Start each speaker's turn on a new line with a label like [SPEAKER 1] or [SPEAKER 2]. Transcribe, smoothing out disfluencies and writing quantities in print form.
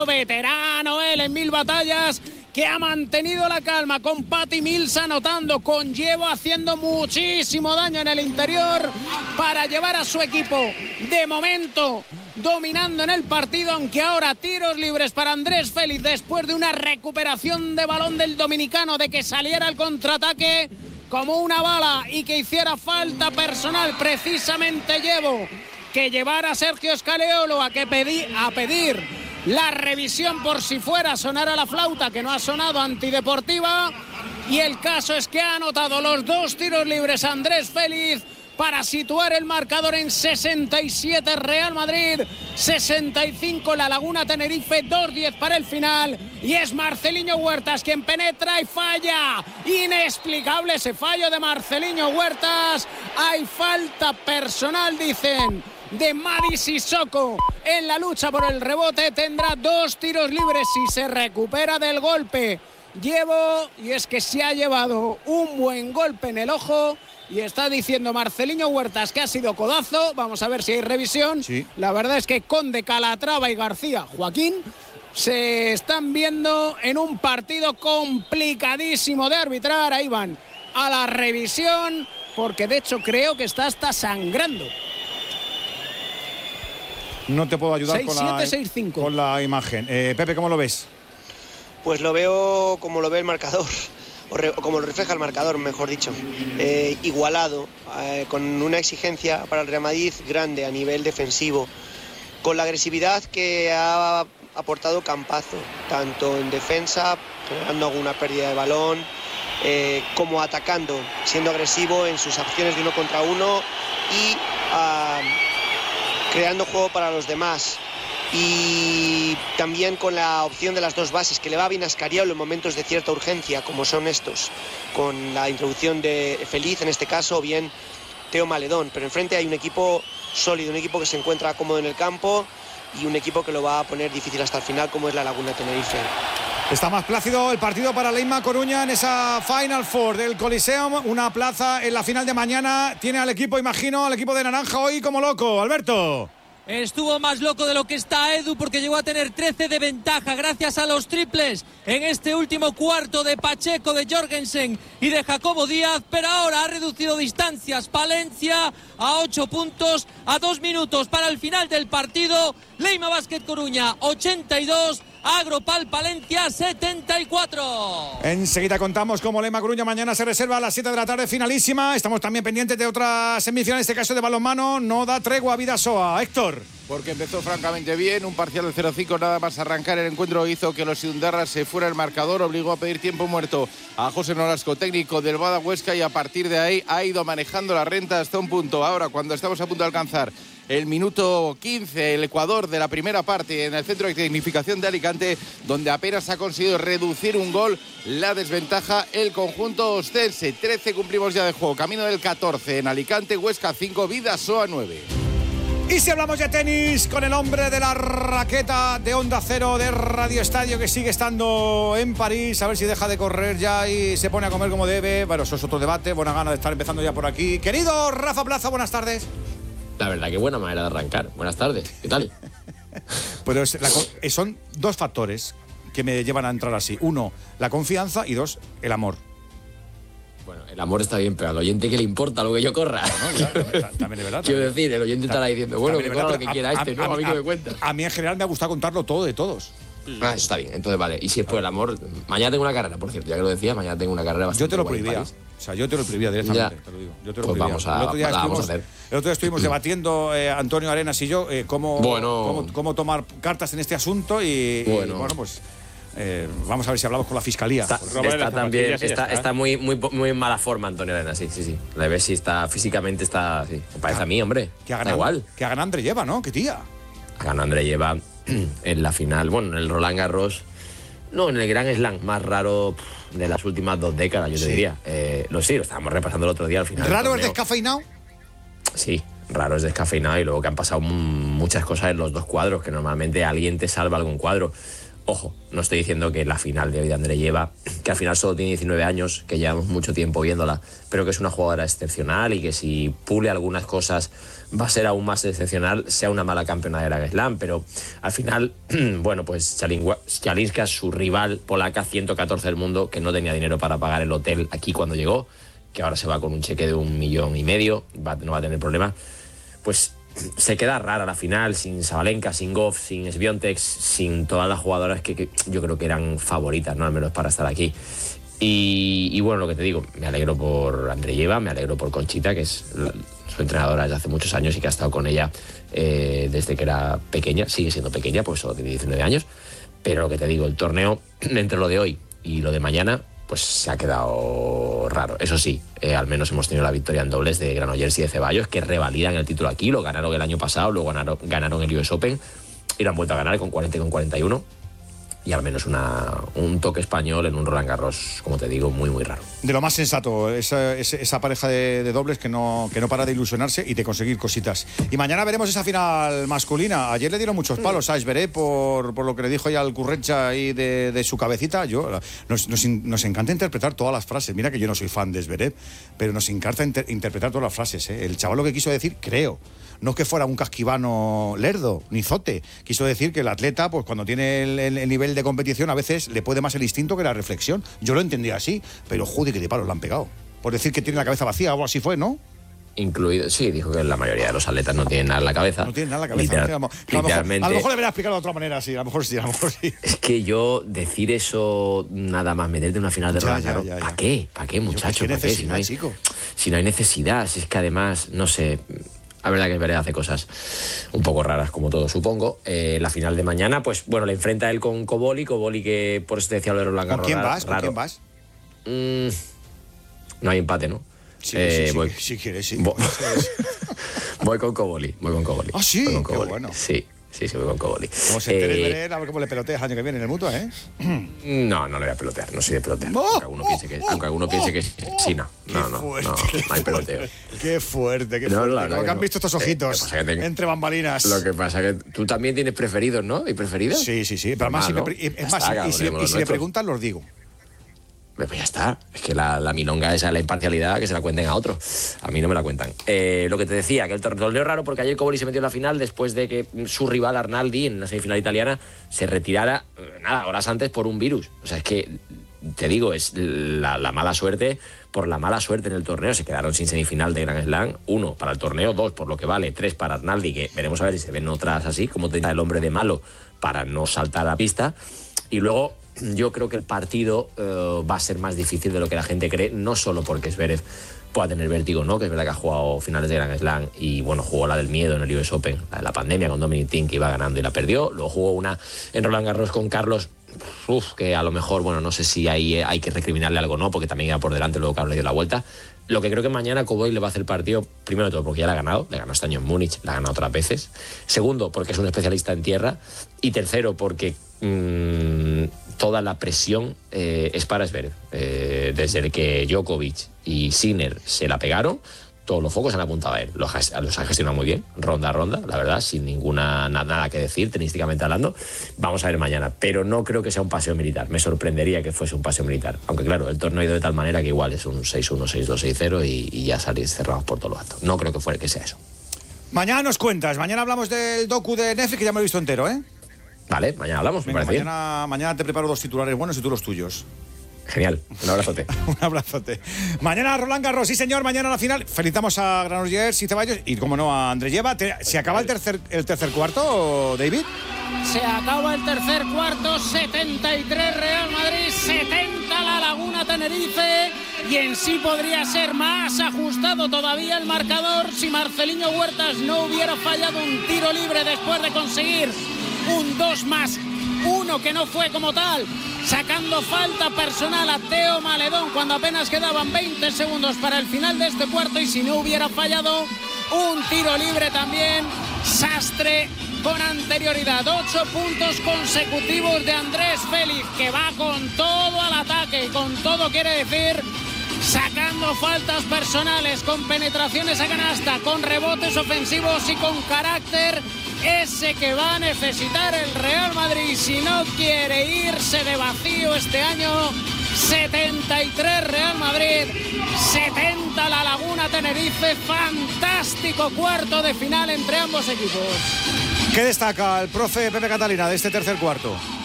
[SPEAKER 1] veterano él en 1000 batallas, que ha mantenido la calma, con Patty Mills anotando, con Llevo haciendo muchísimo daño en el interior para llevar a su equipo de momento dominando en el partido, aunque ahora tiros libres para Andrés Félix después de una recuperación de balón del dominicano, de que saliera al contraataque como una bala y que hiciera falta personal precisamente Llevo, que llevara a Sergio Scaleolo a pedir la revisión por si fuera a sonar a la flauta, que no ha sonado, antideportiva. Y el caso es que ha anotado los 2 tiros libres Andrés Félix para situar el marcador en 67 Real Madrid, 65 La Laguna Tenerife, 2:10 para el final. Y es Marceliño Huertas quien penetra y falla. Inexplicable ese fallo de Marceliño Huertas. Hay falta personal, dicen, de Mady Sissoko en la lucha por el rebote. Tendrá 2 tiros libres si se recupera del golpe Llevo, y es que se ha llevado un buen golpe en el ojo. Y está diciendo Marceliño Huertas que ha sido codazo. Vamos a ver si hay revisión.
[SPEAKER 2] Sí.
[SPEAKER 1] La verdad es que Conde, Calatrava y García Joaquín se están viendo en un partido complicadísimo de arbitrar. Ahí van a la revisión, porque de hecho creo que está hasta sangrando.
[SPEAKER 2] No te puedo ayudar
[SPEAKER 1] 6-7-6-5
[SPEAKER 2] con la imagen. Pepe, ¿cómo lo ves?
[SPEAKER 3] Pues lo veo como lo ve el marcador, o como lo refleja el marcador, mejor dicho. Igualado, con una exigencia para el Real Madrid grande a nivel defensivo, con la agresividad que ha aportado Campazzo, tanto en defensa, generando alguna pérdida de balón, como atacando, siendo agresivo en sus acciones de 1 contra 1 y creando juego para los demás. Y también con la opción de las 2 bases, que le va bien a Scariolo en momentos de cierta urgencia, como son estos, con la introducción de Feliz en este caso, o bien Teo Maledón. Pero enfrente hay un equipo sólido, un equipo que se encuentra cómodo en el campo y un equipo que lo va a poner difícil hasta el final, como es la Laguna Tenerife.
[SPEAKER 2] Está más plácido el partido para Leima Coruña en esa Final Four del Coliseum. Una plaza en la final de mañana. Tiene al equipo, imagino, al equipo de naranja hoy como loco. Alberto.
[SPEAKER 4] Estuvo más loco de lo que está Edu, porque llegó a tener 13 de ventaja gracias a los triples en este último cuarto de Pacheco, de Jorgensen y de Jacobo Díaz, pero ahora ha reducido distancias Palencia a 8 puntos, a 2 minutos para el final del partido. Leima Basket Coruña 82, Agropal Palencia 74.
[SPEAKER 2] Enseguida contamos cómo Leima Coruña mañana se reserva a las 7 de la tarde, finalísima. Estamos también pendientes de otra semifinal, en este caso de balonmano. No da tregua a Bidasoa. Héctor.
[SPEAKER 5] Porque empezó francamente bien, un parcial de 0-5, nada más arrancar el encuentro hizo que los Iundarras se fuera el marcador, obligó a pedir tiempo muerto a José Nolasco, técnico del Bada Huesca, y a partir de ahí ha ido manejando la renta hasta un punto. Ahora, cuando estamos a punto de alcanzar el minuto 15, el Ecuador de la primera parte en el centro de tecnificación de Alicante, donde apenas ha conseguido reducir un gol la desventaja el conjunto ostense. 13 cumplimos ya de juego, camino del 14 en Alicante, Huesca 5, Bidasoa 9.
[SPEAKER 2] Y si hablamos de tenis, con el hombre de la raqueta de Onda Cero de Radio Estadio, que sigue estando en París, a ver si deja de correr ya y se pone a comer como debe. Bueno, eso es otro debate, buena gana de estar empezando ya por aquí. Querido Rafa Plaza, buenas tardes.
[SPEAKER 6] La verdad, qué buena manera de arrancar. Buenas tardes, ¿qué tal?
[SPEAKER 2] Pero son 2 factores que me llevan a entrar así. 1, la confianza, y 2, el amor.
[SPEAKER 6] Bueno, el amor está bien, pero al oyente que le importa lo que yo corra.
[SPEAKER 2] No, también es verdad.
[SPEAKER 6] Quiero decir, el oyente estará diciendo, bueno, que corra lo que quiera ¿no? A mí que me cuenta.
[SPEAKER 2] A mí en general me ha gustado contarlo todo de todos.
[SPEAKER 6] Ah, está bien, entonces vale. Y si es por el amor, mañana tengo una carrera, por cierto, ya que lo decía, mañana tengo una carrera bastante.
[SPEAKER 2] Yo te lo prohibía. O sea, yo te lo prohibía directamente, te lo digo. Yo te lo prohibía.
[SPEAKER 6] Pues vamos a hacer.
[SPEAKER 2] El otro día estuvimos debatiendo, Antonio Arenas y yo, cómo tomar cartas en este asunto y bueno, pues vamos a ver si hablamos con la fiscalía.
[SPEAKER 6] Está muy en mala forma Antonio Arenas, sí. Le ves si está físicamente, está, sí. Me parece a mí, hombre. Da igual.
[SPEAKER 2] Que hagan André lleva, ¿no? ¿Qué tía?
[SPEAKER 6] Hagan André lleva en la final, bueno, en el Roland Garros, no, en el Grand Slam más raro de las últimas 2 décadas, yo te diría. Lo estábamos repasando el otro día al final.
[SPEAKER 2] ¿Raro es descafeinado?
[SPEAKER 6] Sí, raro es descafeinado, y luego que han pasado muchas cosas en los 2 cuadros, que normalmente alguien te salva algún cuadro. Ojo, no estoy diciendo que la final de hoy de Andreyeva, que al final solo tiene 19 años, que llevamos mucho tiempo viéndola, pero que es una jugadora excepcional y que si pule algunas cosas va a ser aún más excepcional, sea una mala campeona de Grand Slam, pero al final, bueno, pues Jalinska, su rival polaca, 114 del mundo, que no tenía dinero para pagar el hotel aquí cuando llegó, que ahora se va con un cheque de 1,5 millones, no va a tener problema, pues se queda rara la final, sin Sabalenka, sin Goff, sin Swiatek, sin todas las jugadoras que yo creo que eran favoritas, ¿no? Al menos para estar aquí. Y bueno, lo que te digo, me alegro por Andreyeva, me alegro por Conchita, que es su entrenadora desde hace muchos años y que ha estado con ella desde que era pequeña, sigue siendo pequeña, pues solo tiene 19 años, pero lo que te digo, el torneo, entre lo de hoy y lo de mañana, pues se ha quedado raro. Eso sí, al menos hemos tenido la victoria en dobles de Granollers y de Ceballos, que revalidan el título aquí, lo ganaron el año pasado, luego ganaron el US Open y lo han vuelto a ganar con 40 y con 41. Y al menos un toque español en un Roland Garros, como te digo, muy, muy raro.
[SPEAKER 2] De lo más sensato, esa pareja de dobles que no para de ilusionarse y de conseguir cositas. Y mañana veremos esa final masculina. Ayer le dieron muchos palos a Zverev por lo que le dijo ya al Currencha ahí de su cabecita. Nos encanta interpretar todas las frases. Mira que yo no soy fan de Zverev, pero nos encanta interpretar todas las frases. El chaval lo que quiso decir, creo, no es que fuera un casquivano lerdo, ni zote. Quiso decir que el atleta, pues cuando tiene el nivel de competición, a veces le puede más el instinto que la reflexión. Yo lo entendía así, pero joder, que de palos le han pegado. Por decir que tiene la cabeza vacía o así fue, ¿no?
[SPEAKER 6] Incluido, sí, dijo que la mayoría de los atletas no tienen nada en la cabeza.
[SPEAKER 2] No tienen nada en la cabeza.
[SPEAKER 6] Literalmente.
[SPEAKER 2] A lo mejor debería explicarlo de otra manera, sí, a lo mejor sí.
[SPEAKER 6] Es que yo decir eso, nada más meterte en una final de Roland Garros, ¿para qué? ¿Para qué, muchacho? ¿Para qué? Si no hay necesidad, si es que además, no sé. La verdad que Zverev hace cosas un poco raras, como todos supongo. La final de mañana, pues bueno, le enfrenta él con Koboli que por eso te decía lo de Roland Garros.
[SPEAKER 2] ¿Con quién vas?
[SPEAKER 6] No hay empate, ¿no?
[SPEAKER 2] Sí, si quieres, sí.
[SPEAKER 6] Voy con Koboli.
[SPEAKER 2] Ah, sí,
[SPEAKER 6] qué
[SPEAKER 2] bueno.
[SPEAKER 6] Sí, voy con Koboli.
[SPEAKER 2] Como se entere Zverev, a ver cómo le peloteas año que viene en el Mutua, ¿eh?
[SPEAKER 6] No le voy a pelotear, no soy de pelotear. Aunque alguno piense que sí, no hay peloteo.
[SPEAKER 2] Qué fuerte. Lo que han visto estos ojitos entre bambalinas.
[SPEAKER 6] Lo que pasa es que tú también tienes preferidos, ¿no? ¿Y preferidas?
[SPEAKER 2] Sí. Pero además, si me preguntan, los digo.
[SPEAKER 6] Pues ya está, es que la milonga esa, la imparcialidad, que se la cuenten a otros. A mí no me la cuentan. Lo que te decía, que el torneo raro porque ayer Koboli se metió en la final después de que su rival Arnaldi en la semifinal italiana se retirara horas antes por un virus. O sea, es que, te digo, es la mala suerte por la mala suerte en el torneo. Se quedaron sin semifinal de Grand Slam, 1 para el torneo, 2 por lo que vale, 3 para Arnaldi, que veremos a ver si se ven otras así, como te el hombre de malo para no saltar a la pista. Y luego yo creo que el partido va a ser más difícil de lo que la gente cree, no solo porque Zverev pueda tener vértigo, ¿no? Que es verdad que ha jugado finales de Grand Slam y bueno, jugó la del miedo en el US Open, la de la pandemia con Dominic Thiem, que iba ganando y la perdió. Luego jugó una en Roland Garros con Carlos, que a lo mejor, bueno, no sé si ahí hay que recriminarle algo, ¿no? Porque también iba por delante, luego Carlos le dio la vuelta. Lo que creo que mañana Koboli le va a hacer el partido, primero de todo, porque ya le ganó este año en Múnich, la ha ganado otras veces. Segundo, porque es un especialista en tierra. Y tercero, porque toda la presión es para Zverev. Desde que Djokovic y Sinner se la pegaron, todos los focos han apuntado a él. Los ha gestionado muy bien, ronda a ronda, la verdad, sin nada que decir, tenísticamente hablando. Vamos a ver mañana, pero no creo que sea un paseo militar. Me sorprendería que fuese un paseo militar. Aunque claro, el torneo ha ido de tal manera que igual es un 6-1, 6-2, 6-0 y ya salís cerrados por todo lo alto. No creo que sea eso.
[SPEAKER 2] Mañana nos cuentas, mañana hablamos del docu de Netflix, que ya me lo he visto entero, ¿eh?
[SPEAKER 6] Vale, mañana hablamos, me parece bien.
[SPEAKER 2] Mañana te preparo 2 titulares buenos y tú los tuyos.
[SPEAKER 6] Genial, un abrazote.
[SPEAKER 2] Un abrazote. Mañana Roland Garros, sí señor, mañana la final. Felicitamos a Granollers y Ceballos y, como no, a Andreyeva. ¿Se acaba el tercer cuarto, David?
[SPEAKER 1] Se acaba el tercer cuarto, 73 Real Madrid, 70 La Laguna Tenerife, y en sí podría ser más ajustado todavía el marcador si Marceliño Huertas no hubiera fallado un tiro libre después de conseguir un 2+1 que no fue como tal, sacando falta personal a Teo Maledón cuando apenas quedaban 20 segundos para el final de este cuarto, y si no hubiera fallado un tiro libre también Sastre con anterioridad. 8 puntos consecutivos de Andrés Félix, que va con todo al ataque, y con todo quiere decir sacando faltas personales, con penetraciones a canasta, con rebotes ofensivos y con carácter ese que va a necesitar el Real Madrid si no quiere irse de vacío este año. 73 Real Madrid, 70 La Laguna Tenerife. Fantástico cuarto de final entre ambos equipos.
[SPEAKER 2] ¿Qué destaca el profe Pepe Catalina de este tercer cuarto?